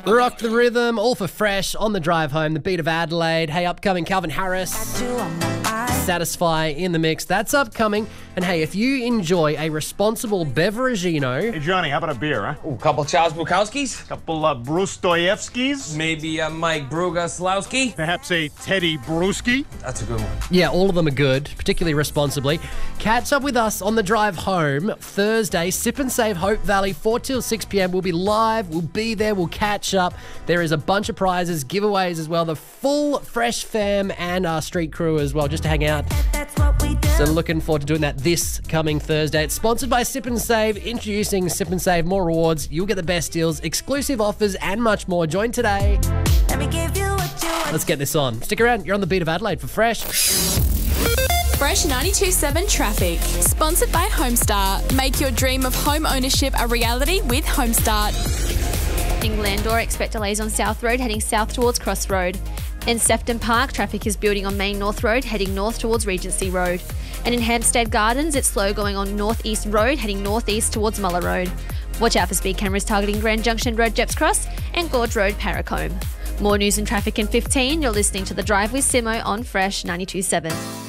Rock the rhythm, all for Fresh on the drive home. The beat of Adelaide. Hey, upcoming Calvin Harris. Satisfy in the mix. That's upcoming. And hey, if you enjoy a responsible beveragino. Hey, Johnny, how about a beer, huh? Ooh, couple Charles Bukowskis. Couple Bruce Dostoevskis. Maybe a Mike Brugaslowski. Perhaps a Teddy Bruschi. That's a good one. Yeah, all of them are good, particularly responsibly. Catch up with us on the drive home Thursday. Sip and Save Hope Valley, 4 till 6 p.m. We'll be live. We'll be there. We'll catch up. There is a bunch of prizes, giveaways as well. The full Fresh fam and our street crew as well, just to hang out. So looking forward to doing that this coming Thursday. It's sponsored by Sip and Save. Introducing Sip and Save. More rewards. You'll get the best deals, exclusive offers, and much more. Join today. Let's get this on. Stick around. You're on the beat of Adelaide for Fresh. Fresh 92.7 Traffic. Sponsored by Homestart. Make your dream of home ownership a reality with Homestart. In Glandore, expect delays on South Road heading south towards Cross Road. In Sefton Park, traffic is building on Main North Road heading north towards Regency Road. And in Hampstead Gardens, it's slow going on North East Road heading northeast towards Muller Road. Watch out for speed cameras targeting Grand Junction Road, Jeps Cross and Gorge Road, Paracombe. More news and traffic in 15. You're listening to The Drive with Simo on Fresh 92.7.